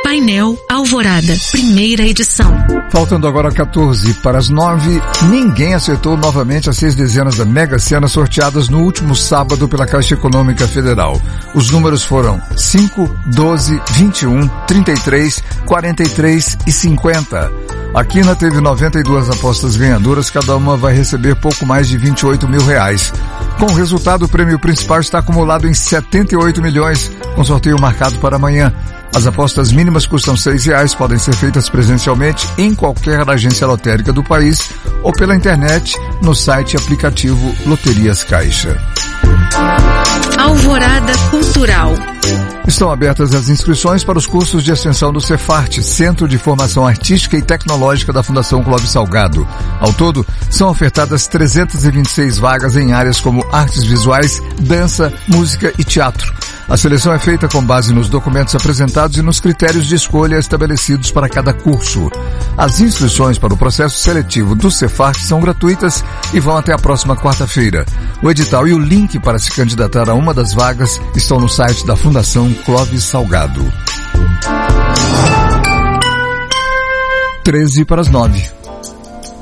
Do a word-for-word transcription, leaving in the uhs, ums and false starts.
Painel Alvorada, primeira edição. Faltando agora quatorze para as nove, ninguém acertou novamente as seis dezenas da Mega Sena sorteadas no último sábado pela Caixa Econômica Federal. Os números foram cinco, doze, vinte e um, trinta e três, quarenta e três e cinquenta. A Quina teve noventa e duas apostas ganhadoras, cada uma vai receber pouco mais de vinte e oito mil reais. Com o resultado, o prêmio principal está acumulado em setenta e oito milhões, com sorteio marcado para amanhã. As apostas mínimas custam seis reais, podem ser feitas presencialmente em qualquer agência lotérica do país ou pela internet no site e aplicativo Loterias Caixa. Alvorada Cultural. Estão abertas as inscrições para os cursos de extensão do Cefarte, Centro de Formação Artística e Tecnológica da Fundação Clóvis Salgado. Ao todo, são ofertadas trezentas e vinte e seis vagas em áreas como artes visuais, dança, música e teatro. A seleção é feita com base nos documentos apresentados e nos critérios de escolha estabelecidos para cada curso. As inscrições para o processo seletivo do Cefarte são gratuitas e vão até a próxima quarta-feira. O edital e o link para se candidatar a uma das vagas estão no site da Fundação Clóvis Salgado. treze para as nove.